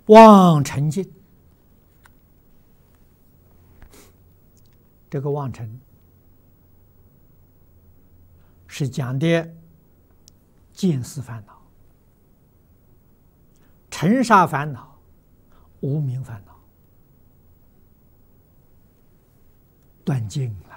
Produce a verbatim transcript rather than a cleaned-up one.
妄尘净，这个妄尘是讲的见思烦恼、尘沙烦恼、无明烦恼，断尽了。